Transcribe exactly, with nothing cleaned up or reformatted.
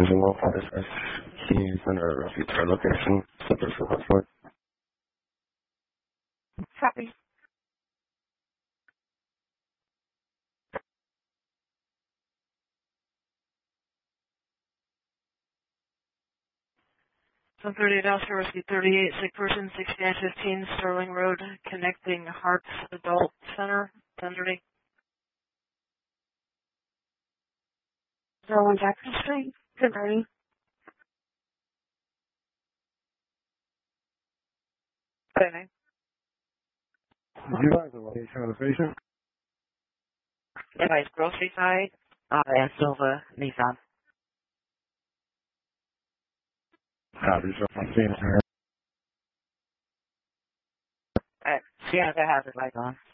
engine will apply this as keys under a roughly third location, slippers for hot. Copy. one thirty-eight Oscar Whiskey thirty-eight, sick person, sixty-nine fifteen Sterling Road, connecting Hearts Adult Center, ten thirty. zero one Jackson Street, ten thirty. Okay. Would you like the location of the patient? Anyways, grocery side, uh, and Silva, Nissan. Copy, so I'm seeing her. Alright, she has her hazard lights on.